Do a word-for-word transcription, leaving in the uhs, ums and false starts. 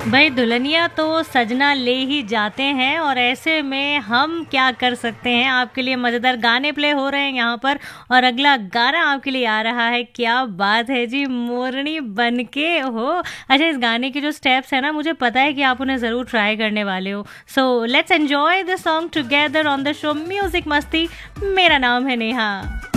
भाई दुल्हनिया तो सजना ले ही जाते हैं और ऐसे में हम क्या कर सकते हैं। आपके लिए मज़ेदार गाने प्ले हो रहे हैं यहाँ पर और अगला गाना आपके लिए आ रहा है। क्या बात है जी, मोरनी बनके हो। अच्छा, इस गाने के जो स्टेप्स हैं ना, मुझे पता है कि आप उन्हें ज़रूर ट्राई करने वाले हो। So let's enjoy the song together on the show music मस्ती। मेरा नाम है नेहा।